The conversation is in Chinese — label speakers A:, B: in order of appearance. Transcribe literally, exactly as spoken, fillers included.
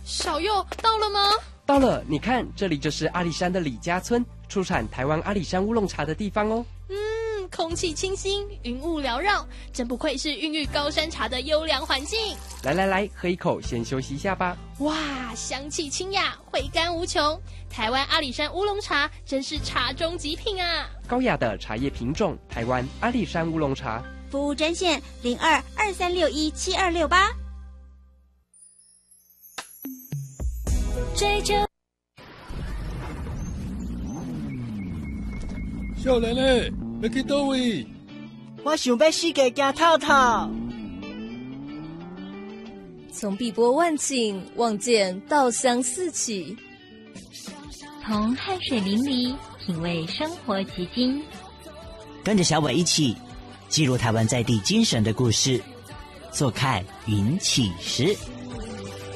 A: 小佑到了吗？
B: 到了，你看，这里就是阿里山的李家村，出产台湾阿里山乌龙茶的地方哦。
A: 嗯，空气清新，云雾缭绕，真不愧是孕育高山茶的优良环境。
B: 来来来，喝一口，先休息一下吧。
A: 哇，香气清雅，回甘无穷。台湾阿里山乌龙茶真是茶中极品啊！
B: 高雅的茶叶品种，台湾阿里山乌龙茶。
C: 服务专线零二二三六一七二六八。
A: 追求
D: 少年诶，要去倒位？
E: 我想要世界行透透。
F: 从碧波万顷望见稻香四起，
G: 从汗水淋漓品味生活奇经，
E: 跟着小伟一起记录台湾在地精神的故事，坐看云起时。